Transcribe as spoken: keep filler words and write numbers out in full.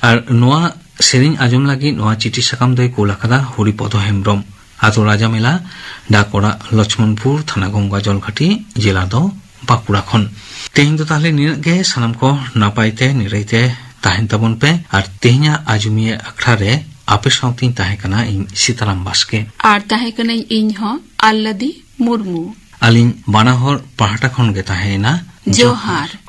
और नोआ सेरिंग आजम लगी नोआ चिठी सकाम दय कोलाकादा हरिपद हेम्ब्रम आतो राजा मेला डाकोड़ा लक्ष्मणपुर थाना गंगा जलघाटी जिला दो बाकुड़ा खन तेहिं दो ताहले निनगे सनम को नापाइते निरैते ताहेन तबन पे और तेहिंया आजुमिया अखड़ा रे आपे साउती ताहे कना इन सीताराम बास्के और ताहे कना इन हो आल्लादी मुर्मू अलिन बानाहर पहाटा खन गे ताहे ना जोहार।